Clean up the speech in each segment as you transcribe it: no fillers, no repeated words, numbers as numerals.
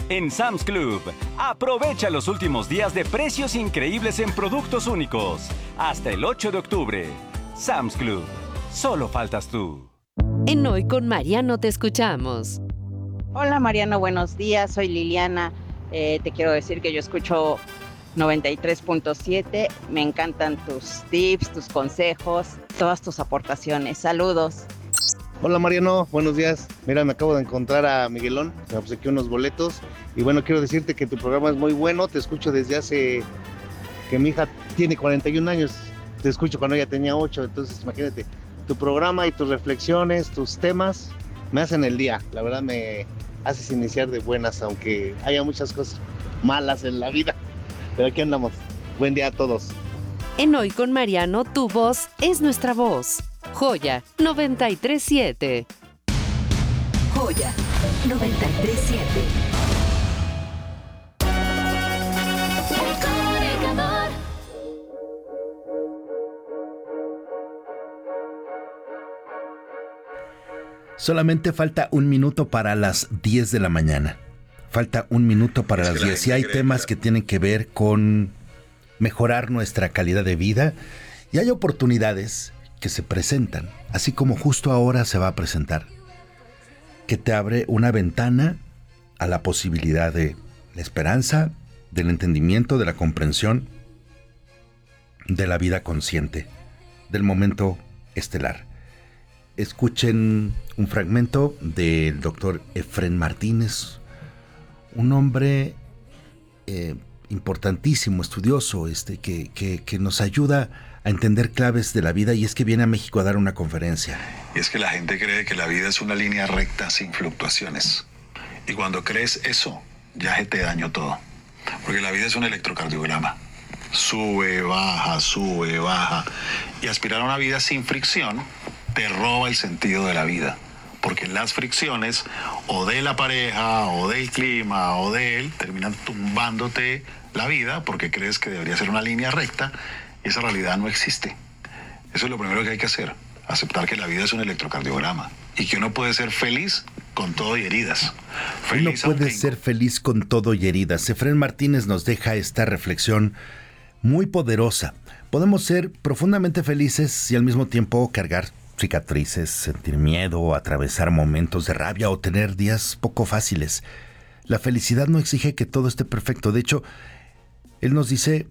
En Sam's Club, aprovecha los últimos días de precios increíbles en productos únicos. Hasta el 8 de octubre. Sam's Club. Solo faltas tú. En Hoy con Mariano te escuchamos. Hola Mariano, buenos días. Soy Liliana. Te quiero decir que yo escucho 93.7. Me encantan tus tips, tus consejos, todas tus aportaciones. Saludos. Hola Mariano, buenos días. Mira, me acabo de encontrar a Miguelón, me obsequió unos boletos y bueno, quiero decirte que tu programa es muy bueno, te escucho desde hace que mi hija tiene 41 años, te escucho cuando ella tenía 8, entonces imagínate, tu programa y tus reflexiones, tus temas me hacen el día, la verdad me haces iniciar de buenas, aunque haya muchas cosas malas en la vida, pero aquí andamos. Buen día a todos. En Hoy con Mariano, tu voz es nuestra voz. Joya 93.7. Joya 93.7. Solamente falta un minuto para las 10 de la mañana. Falta un minuto para las 10. Y hay temas que tienen que ver con mejorar nuestra calidad de vida. Y hay oportunidades que se presentan, así como justo ahora se va a presentar, que te abre una ventana a la posibilidad de la esperanza, del entendimiento, de la comprensión, de la vida consciente, del momento estelar. Escuchen un fragmento del doctor Efrén Martínez, un hombre importantísimo, estudioso, que nos ayuda a entender claves de la vida, y es que viene a México a dar una conferencia. Y es que la gente cree que la vida es una línea recta sin fluctuaciones. Y cuando crees eso, ya se te dañó todo. Porque la vida es un electrocardiograma. Sube, baja. Y aspirar a una vida sin fricción te roba el sentido de la vida. Porque las fricciones, o de la pareja, o del clima, o de él, terminan tumbándote la vida porque crees que debería ser una línea recta. Y esa realidad no existe. Eso es lo primero que hay que hacer. Aceptar que la vida es un electrocardiograma. Y que uno puede ser feliz con todo y heridas. Uno puede ser feliz con todo y heridas. Efrén Martínez nos deja esta reflexión muy poderosa. Podemos ser profundamente felices y al mismo tiempo cargar cicatrices, sentir miedo, atravesar momentos de rabia o tener días poco fáciles. La felicidad no exige que todo esté perfecto. De hecho, él nos dice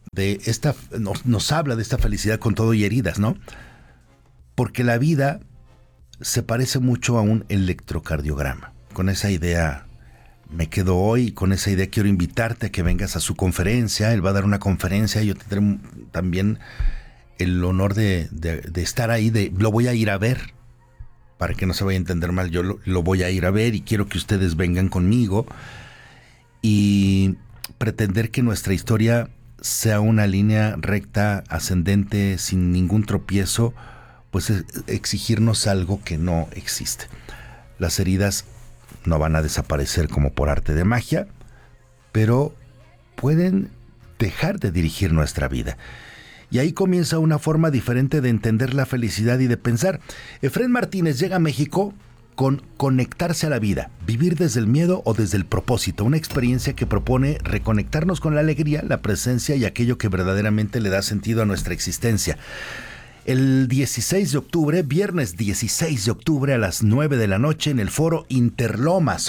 nos habla de esta felicidad con todo y heridas, ¿no? Porque la vida se parece mucho a un electrocardiograma. Con esa idea me quedo hoy, con esa idea quiero invitarte a que vengas a su conferencia. Él va a dar una conferencia, yo tendré también el honor de estar ahí, lo voy a ir a ver, para que no se vaya a entender mal, yo lo voy a ir a ver y quiero que ustedes vengan conmigo y pretender que nuestra historia sea una línea recta, ascendente, sin ningún tropiezo, pues es exigirnos algo que no existe. Las heridas no van a desaparecer como por arte de magia, pero pueden dejar de dirigir nuestra vida. Y ahí comienza una forma diferente de entender la felicidad y de pensar. Efrén Martínez llega a México con conectarse a la vida, vivir desde el miedo o desde el propósito, una experiencia que propone reconectarnos con la alegría, la presencia y aquello que verdaderamente le da sentido a nuestra existencia. El 16 de octubre, viernes 16 de octubre a las 9 de la noche en el Foro Interlomas.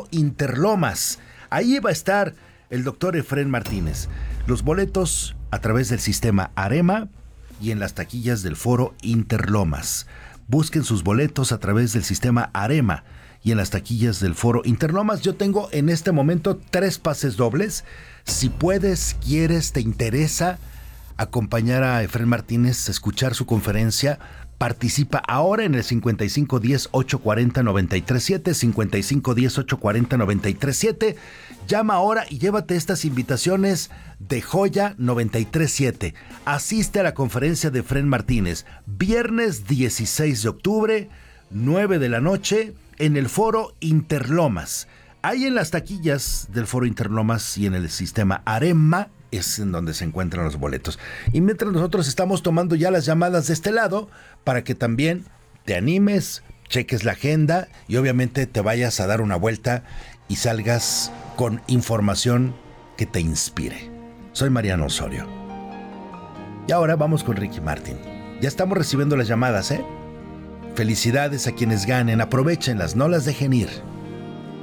Ahí va a estar el doctor Efrén Martínez. Los boletos a través del sistema Arema y en las taquillas del Foro Interlomas. Busquen sus boletos a través del sistema Arema y en las taquillas del Foro Interlomas. Yo tengo en este momento 3 pases dobles. Si puedes, quieres, te interesa acompañar a Efrén Martínez, escuchar su conferencia, participa ahora en el 5510-840-937, 5510-840-937. Llama ahora y llévate estas invitaciones de Joya 93.7. Asiste a la conferencia de Efrén Martínez, viernes 16 de octubre, 9 de la noche, en el Foro Interlomas. Ahí en las taquillas del Foro Interlomas y en el sistema Arema es en donde se encuentran los boletos. Y mientras nosotros estamos tomando ya las llamadas de este lado, para que también te animes, cheques la agenda y obviamente te vayas a dar una vuelta y salgas con información que te inspire. Soy Mariano Osorio. Y ahora vamos con Ricky Martin. Ya estamos recibiendo las llamadas, ¿eh? Felicidades a quienes ganen, aprovechenlas, no las dejen ir.